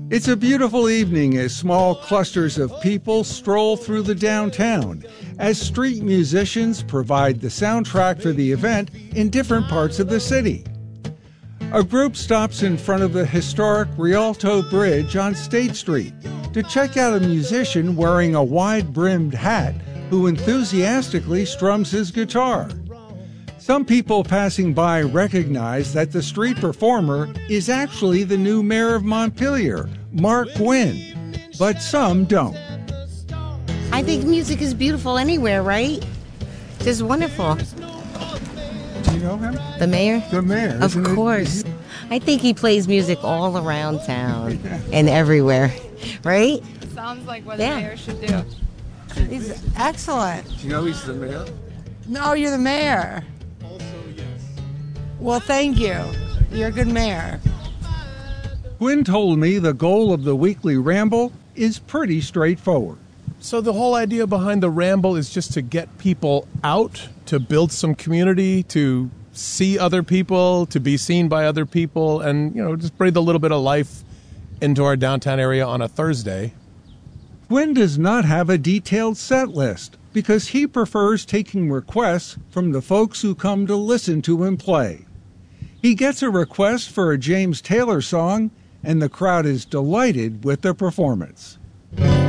It's a beautiful evening as small clusters of people stroll through the downtown as street musicians provide the soundtrack for the event in different parts of the city. A group stops in front of the historic Rialto Bridge on State Street to check out a musician wearing a wide-brimmed hat who enthusiastically strums his guitar. Some people passing by recognize that the street performer is actually the new mayor of Montpelier, Mark Gwynn, but some don't. I think music is beautiful anywhere, right? Just wonderful. Do you know him? The mayor? The mayor. Of course. I think he plays music all around town and everywhere, right? Sounds like what the mayor should do. He's excellent. Do you know he's the mayor? No, you're the mayor. Well, thank you. You're a good mayor. Gwynn told me the goal of the weekly ramble is pretty straightforward. So the whole idea behind the ramble is just to get people out, to build some community, to see other people, to be seen by other people, and, just breathe a little bit of life into our downtown area on a Thursday. Gwynn does not have a detailed set list because he prefers taking requests from the folks who come to listen to him play. He gets a request for a James Taylor song, and the crowd is delighted with the performance.